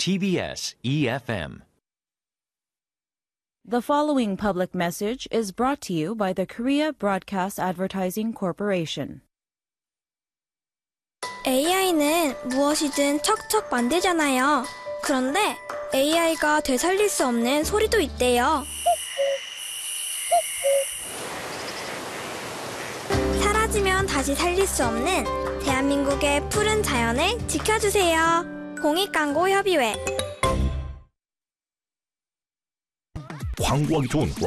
TBS EFM. The following public message is brought to you by the Korea Broadcast Advertising Corporation. AI는 무엇이든 척척 만들잖아요. 그런데 AI가 되살릴 수 없는 소리도 있대요. 사라지면 다시 살릴 수 없는 대한민국의 푸른 자연을 지켜주세요. 공익광고협의회. 광고하기 좋은